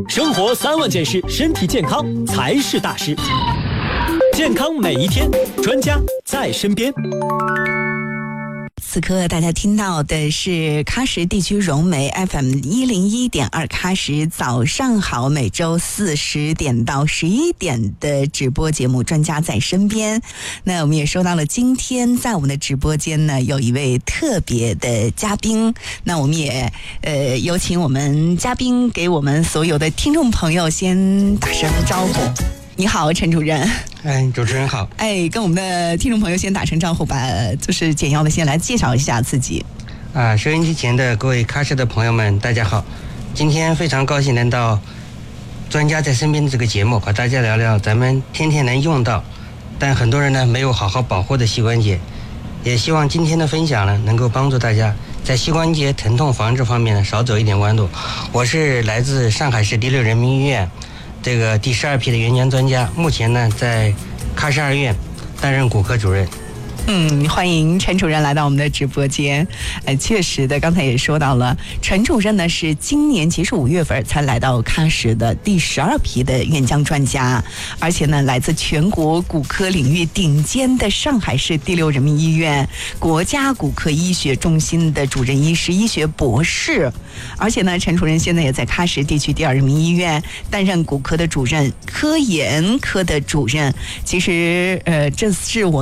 生活3万件事，身体健康才是大事。健康每一天，专家在身边。 此刻大家听到的是喀什地区融媒 FM101.2 喀什早上好，每周4 10点到11点的直播节目专家在身边。那我们也说到了今天在我们的直播间呢有一位特别的嘉宾，那我们也有请我们嘉宾给我们所有的听众朋友先打声招呼。你好，陈主任。 主持人好。 跟我们的听众朋友先打声招呼吧，就是简要的先来介绍一下自己。 收音机前的各位喀什的朋友们，大家好。今天非常高兴能到专家在身边的这个节目，和大家聊聊咱们天天能用到，但很多人呢没有好好保护的膝关节。也希望今天的分享呢，能够帮助大家在膝关节疼痛防治方面呢少走一点弯路。我是来自上海市第6人民医院这个第12批的援疆专家，目前呢在喀什2院担任骨科主任。 欢迎陈主任来到我们的直播间。确实的，刚才也说到了，陈主任呢是今年其实5月份才来到喀什的第12批的援疆专家，而且呢来自全国骨科领域顶尖的上海市第6人民医院国家骨科医学中心的主任医师、医学博士。而且呢，陈主任现在也在喀什地区第2人民医院担任骨科的主任、科研科的主任。其实这是我